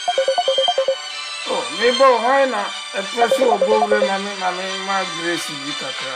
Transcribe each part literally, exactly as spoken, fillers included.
Oh, maybe why not? A person will go with Mammy, Mammy, my Grace, you kakra.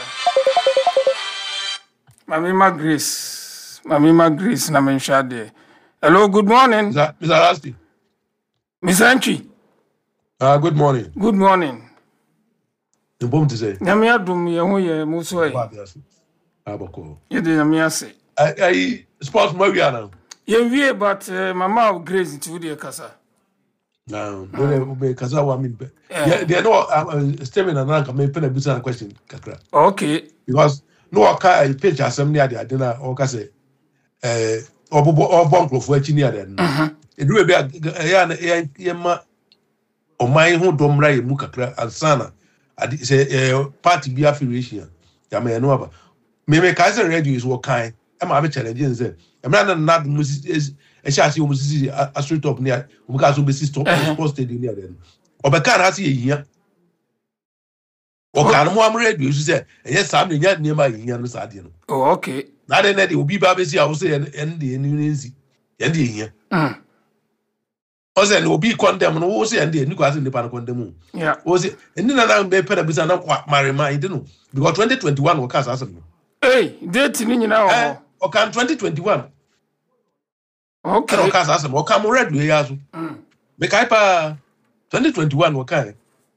Mammy, my Grace, Mammy, my Grace, Namin Shade. Hello, good morning. Mister Lasty. Miss Antwi. Ah, uh, good morning. Good morning. The bomb to say. Namia dum ye ho ye muso e. Abako. Ye de namia se. I I sports Mariana. Ye wie but uh, mama of Grace to the kasa. No, no be kasa wa mi. Yeah, they know I'm stemming and rank me pen a business question kakra. Okay. Because no aka I page asem near the adena or ka say eh obobo obonko fo achi near den. Mhm. Eduru be ya ya ma oman ho domra ye mu kakra ansana. Adi say party be affiliation. Ya me no aba. Me me ka say radio is what kind. Am I be challenging say. E me na na music e sha see music a street up near. We ka so be stop sports stadium near den. Obeka na say yia. O ka no am radio say e sam ne nya ne ma yia no sa de no. Oh, okay. Na de na de obi ba be see a wo say en de ni nzi. Ye de yia. Mm. O say no obi condemn no wo say en de ni kwa say ne pa no condemn. Yeah. O say eni na na be peda bisa na mare mind no because twenty twenty-one wo ka sa asem no. Hey, date ni nyina o. Eh, o kan twenty twenty-one. Okay. O ka sa asem o ka mo radio ya so. Mm. Me kai pa twenty twenty-one wo ka.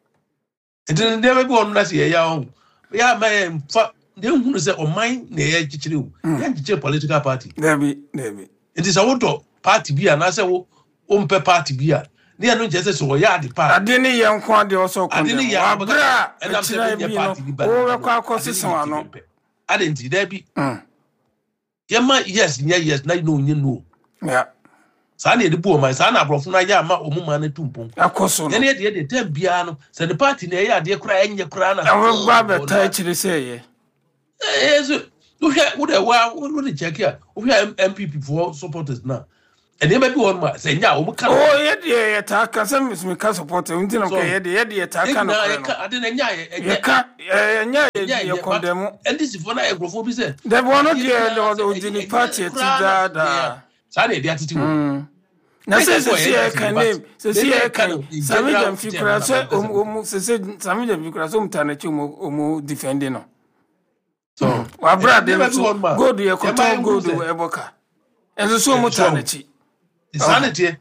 Enti ne be bi on na se ya o. Ya ma fa de hunu se o man na ya chichire o. Ya chichire political party. Debi, debi. Enti sa wo to party bi na se wo o mpe party bi a. Ne ya no jese so ya de pa. Ade ni ye nko ade o so kon. Ade ni ya abra. And I'm saying your party bi ba. O we kwa akosi ano. Ade nti there bi. Mm. Yema yes, nya yes, na no nya no. Yeah. Sa na edibu o man, sa na abrofo na ya ma omuma na tumpon. Akoso no. Ene de de tem bia no, se the party na ya de kura enye kura na. Awe gba beta chiri say ye. Eh so, wo hwe wo de wa wo de check here. Wo hwe M P P for supporters na. Ene ba bi won ma, se nya o mu ka. Oh, ye de ye ta ka se me ka supporter, unti no ka ye de ye de ye ta ka no. Ade na nya ye. Ye ka ye nya ye condemn. And this is for na agrofo bi se. The one of the the party ti da da. Sa na e de atiti wo. Na se se se ka name, se se ka Sami Jam Fikra so omu se se Sami Jam Fikra so mtanachi omu omu defending no. So, wa brother go do ye koton go do eboka. Enso so mtanachi. Sanity.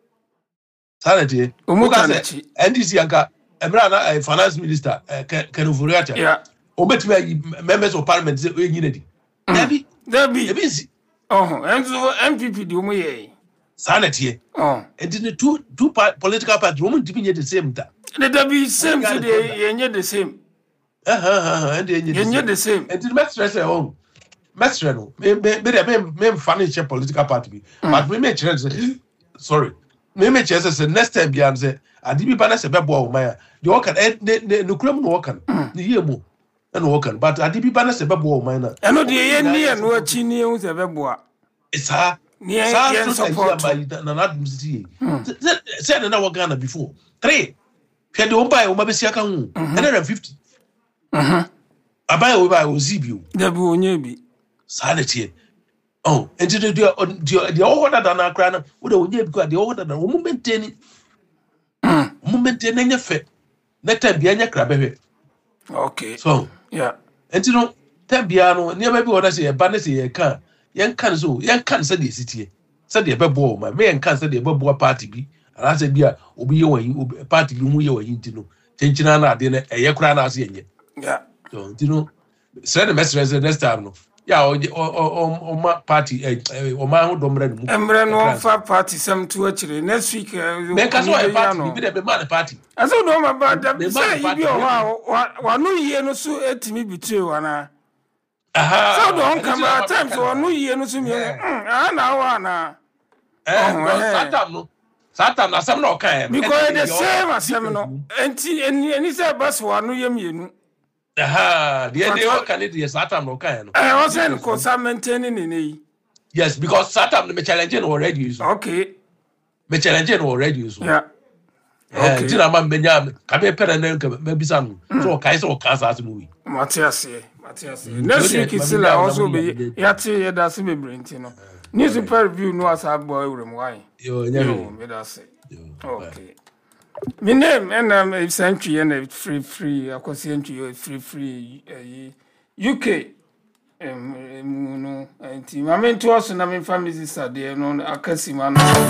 Sanity. Omu tanachi. N D C anka emra na finance minister Kenufuriacha. Yeah. Obetime members of parliament say enyina di. Dabi. Dabi. Ebi. Oh, enso M P P di omu ye. Sanity. Oh. And the two two political parties woman dipping the same time. The Dabi same to the yenye the same. Uh huh. And yenye the same. And the master say oh. Master no. Me me me me financial political party. But me me say sorry. Me me say next time bi am say adibi ba na se be bo o man. The work can no kram no work can. Ne yemu. Na no work can. But adibi ba na se be bo o man na. Eno de ye ni eno achi ni ehun se be bo a. It's her. Sa support na na dum sisi. Say na work Ghana before. Three. Hwe de o buy o ma be sia ka hu. one hundred fifty. Mhm. Abai o buy o zibio. Dabi onye bi. Sanity. Oh, and the the the order than a crown, would only because the order than a woman maintaining. Moment in any effect. Let time be any crab. Okay. So, yeah. And you know, Tembiano, never be what I say a banner a car. Young can so, young can say the city. Said the bubble, my man can say the bubble party be. And I said, Bia, Obi, you party, you into no. Tenchina dinner, a year crown as ye. Yeah. So, you know, send a message next time. No. Yeah, or or or my party, or my own domre. Emre no fa party some to actually next week. Make us a party, be the man party. I don't know about that. Say you be wa wa no ye no so etimi betray wana. Aha. So don't come at times so no ye no so me. Ah na wa na. Eh, Satan no. Satan na sem no kan. Because the same as sem no. Enti eni say bas wa no ye mienu. Aha, the end of Canada, Satan no can. I was saying, because I'm maintaining in. Yes, because Satan me challenging already. Okay. Me challenging already. Yeah. eh tina ma mbenya ka be pere na nka be bisa no so kai so ka sa movie Matias Matias next week is still also be yati ya da se be brenti no newspaper review no asa boy urem why yo nya me da say okay my name and um century and free free akosi entry free free U K em no anti mama to us na me family sister there no akasi ma no